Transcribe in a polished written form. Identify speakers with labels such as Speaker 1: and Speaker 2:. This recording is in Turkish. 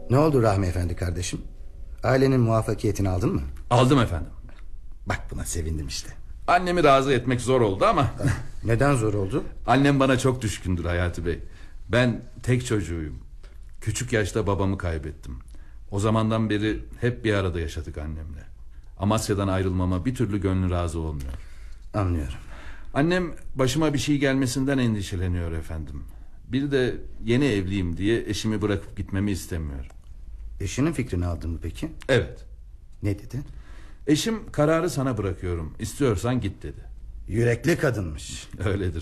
Speaker 1: Ne oldu Rahmi Efendi kardeşim? Ailenin muvaffakiyetini aldın mı?
Speaker 2: Aldım efendim.
Speaker 1: Bak buna sevindim işte.
Speaker 2: Annemi razı etmek zor oldu ama.
Speaker 1: Neden zor oldu?
Speaker 2: Annem bana çok düşkündür Hayati Bey. Ben tek çocuğuyum. Küçük yaşta babamı kaybettim. O zamandan beri hep bir arada yaşadık annemle. Amasya'dan ayrılmama bir türlü gönlü razı olmuyor.
Speaker 1: Anlıyorum.
Speaker 2: Annem başıma bir şey gelmesinden endişeleniyor efendim. Bir de yeni evliyim diye eşimi bırakıp gitmemi istemiyor.
Speaker 1: Eşinin fikrini aldın mı peki?
Speaker 2: Evet.
Speaker 1: Ne dedi?
Speaker 2: Eşim kararı sana bırakıyorum, İstiyorsan git dedi.
Speaker 1: Yürekli kadınmış.
Speaker 2: Öyledir.